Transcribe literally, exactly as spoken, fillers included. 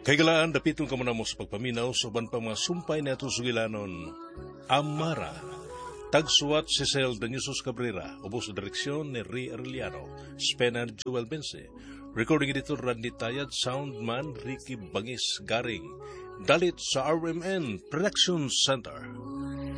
Kay galaan, dapitong ka mo sa pagpaminaw sa uban pa mga sumpay na ito sugilanon. Amara. Tagsuwat si Cel Daniusos Cabrera, ubos sa direksyon ni Ri Arellano, Spenan Joel Bense. Recording editor Randy Tayad, soundman Ricky Bangis Garing. Dalit sa R M N Production Center.